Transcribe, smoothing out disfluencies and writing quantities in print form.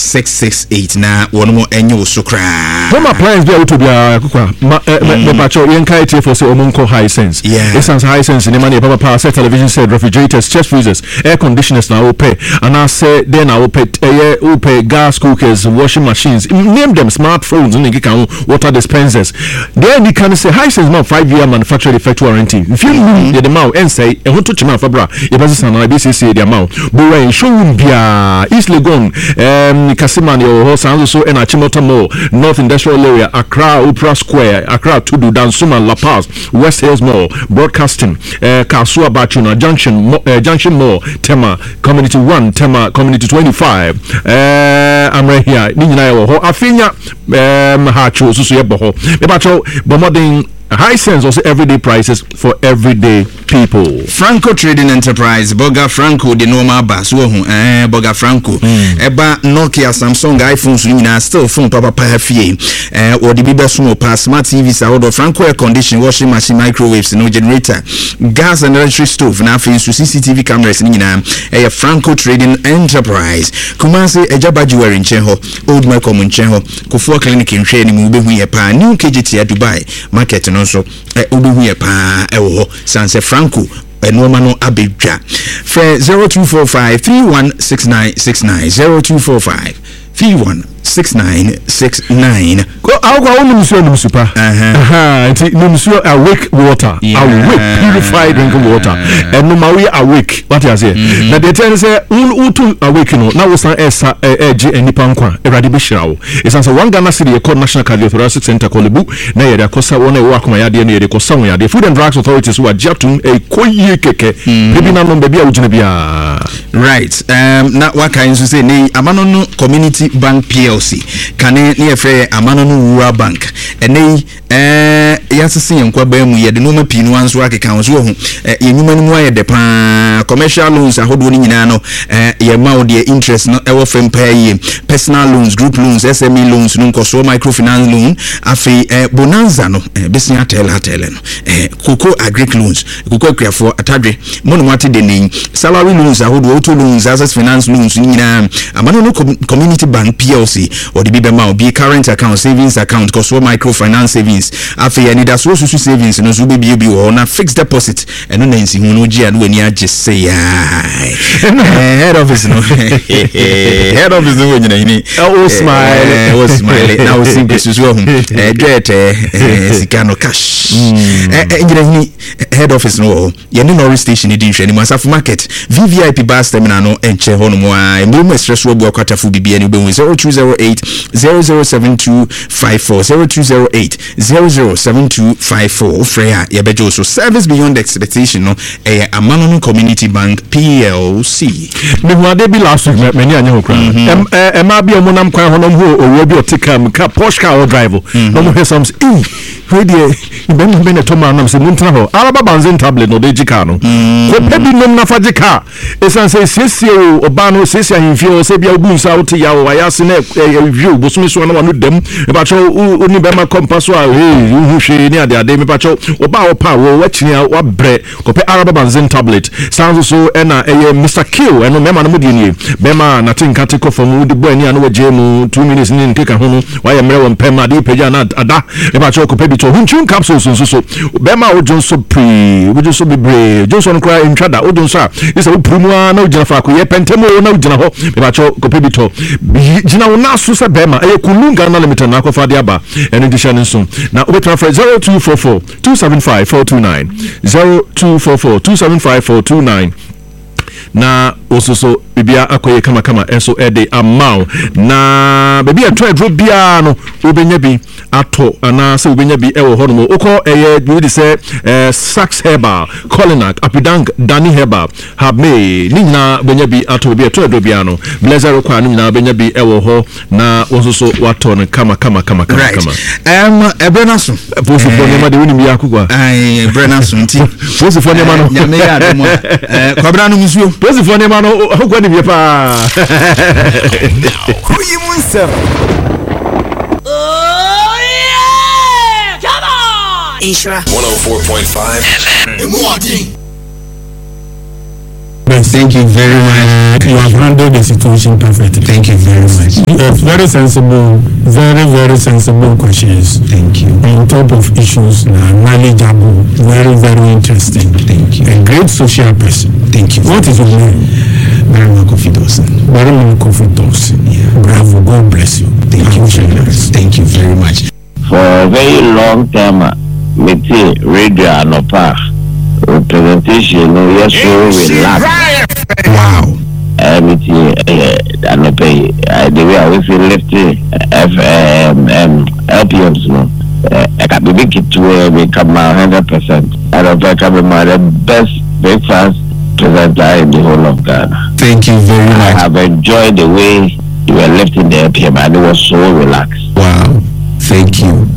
668 na one more enyo sukra. Home appliance be out to be me pacho yenka IT for say omonko Hisense. Essence Hisense ni money papa set television set refrigerators, chest freezers, air conditioners na pay, and I say then I will pay gas cookers, washing machines, name them smartphones and water dispensers. Then you can say Hisense man 5-year manufacturer effect warranty. If you need the amount and say e want to chima fabra e basi sana BCC the amount but when showroom bia East Legon Kasimani or so and Achimota Mall North Industrial Area Accra Opera Square Accra Tudu Dansuma La Paz West Hills Mall Broadcasting Kasua Bachuna Junction Mall Tema Community 1 Tema Community 25 I'm right here ni nyina wo ho afinya ha cho so ye bo ho e ba cho bomodin Hisense also everyday prices for everyday people. Franco Trading Enterprise, Boga Franco, the normal bus, Boga Franco, Eba Nokia, Samsung, iPhones, Lumina, still phone, Papa Pafie, or the Biba Sumo Pass, Smart TVs, order Franco air conditioning, washing machine, microwaves, no generator, gas and electric stove, nothing to CCTV cameras, a Franco Trading Enterprise. Kumasi, Ejabaju in Cheho, Old Malcolm in Cheho, Kufua Clinic in Training, Ubehuya Pa, New KGT at Dubai, market. Also ubuhuye pa ewo sanse Franco enomano abedwa for 0245 316969 0245 316969 go awga onumsuo numsupa nti numsuo awake water awake purified drinking water enomawe awake what you say na the ten say utu awake no na wosan esa eje enipa nkwa erade be hirawo esanse one Ghana city e called National Cardiothoracic Center Kolebu na yede akosa wona ewo akoma yade na yede kosa won yade Food and Drugs Authorities wa jatum e koyie keke bebi na no bebi a wugina bia right na waka nso say ni amanono Community Bank PLC kane ne efe amanono Rural Bank ene yasese yankwa ba mu yede no mapinu anso akeka wo so ho yenyuma no mu ayede pa commercial loans ahodo ni nyina no ye ma wo de interest no ewo fem pay personal loans, group loans, SME loans no nkoso microfinance loan afi bonanza no besia tele no koko agric loans koko akuafo atadwe mono mate de nin salary loans ahodo auto loans, access finance loans ni nyina amanono Community Bank PLC or the bibe ma be current account, savings account, koso microfinance savings afi ani da so savings no so be bi o na fixed deposit eno na nsi hu no gi anu ani age say head office no head office no nyina hini o smile na o simple so hu dwete sikano cash nyina hini head office no ye no Norris station di nhwe ni Masafu market VVIP bus terminal no enche ho no mo a emu express wo bu akwatafu bibia ni be 0208 007254 0208 007254 Freya yebejo so service beyond expectation no amanono Community Bank PLC me hu ade bi last week many anya ho kra ma bi omonam kwan ho no ho owo bi otikam ka Porsche car driver no mo hesoms we dey ben to ma nam se muntra ho araba banzin tablet no de jika no ko pebi nom na fajika esan se siesie oba no siesie ahimfie se bia obu nsa wote ya wa ya se na review bosumi so na wanu dem e ba cho oni be ma compass wa hu hwe ni ade me ba cho oba opa wo wachini wa bre ko pe araba banzin tablet sounds so na Mr. Kill eno mema na mudi ni bema na tinka tiko from wudi boy ni anu waje mu 2 minutes ni nkeka hono wa ya mrewo mpema de peja na ada e ba cho ko pe bi to hunchun capsules so bema o jonso pre wo jonso bebre jonso no kra intrada o jonso isa wo prumu na o jina fa ko ye pentemo na o jina ho e ba cho ko pe bi to jina wo na so se bema e kulunga na limited na ko fa de aba eno dishan nso na o betra for 0244 275 429 0244 275 429 na ososo bibia akoye kama enso ede amount na baby a drop bia no obenya bi ato ana se obenya bi ewo hono okọ we dey say Sax Herbal, Colinac, Apidang, Dani Herbal have me ni na benya bi ato bi a drop bia no blazer kwa ni na benya bi ewo ho na ososo wato no kama Brenaso bosu fo ma de woni mi akugwa Brenaso nti bosu fo ma no nyame ya demo kwabra no musuo bosu fo ma no hokwa ni bi pa Kuyimunsem. Oh yeah! Come on! Ishra 104.5 FM. Thank you very much. You have handled the situation perfectly. Thank you very much. Very sensible, very sensible questions. Thank you. On top of issues, knowledgeable, very interesting. Thank you. A great social person. Thank you. What is your name? Barima Kofi Dawson. Barima Kofi Dawson. Yeah. Bravo. God bless you. Thank you very much. Thank you very much. For a very long time, Mete radio Anopa representation, yes, so relaxed. Wow. Mete Anopa, the way I was lifting LPMs, no. I can be big to become 100%. I don't think I'm the best breakfast presenter in the whole of Ghana. Thank you very much. I have enjoyed the way you were lifting the LPM and it was so relaxed. Wow. Thank you.